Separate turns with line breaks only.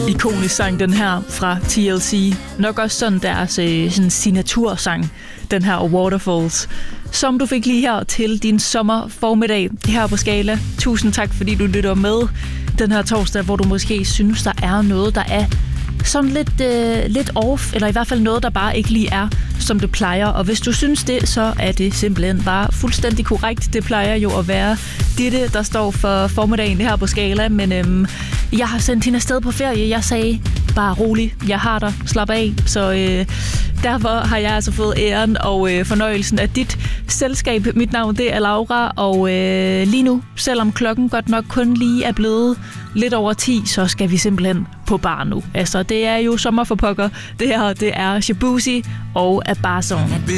Ikonisk sang, den her fra TLC. Nok også sådan deres sådan signatursang, den her Waterfalls, som du fik lige her til din sommerformiddag her på Skala. Tusind tak, fordi du lytter med den her torsdag, hvor du måske synes, der er noget, der er sådan lidt off, eller i hvert fald noget, der bare ikke lige er, som det plejer. Og hvis du synes det, så er det simpelthen bare fuldstændig korrekt. Det plejer jo at være Ditte, der står for formiddagen her på Skala, men jeg har sendt hende afsted på ferie. Jeg sagde, bare rolig, jeg har dig, slap af. Så derfor har jeg altså fået æren og fornøjelsen af dit selskab. Mit navn, det er Laura, og lige nu, selvom klokken godt nok kun lige er blevet lidt over 10, så skal vi simpelthen på bar nu. Altså, det er jo sommer for pokker. Det her, det er Shabuzi og Abazon.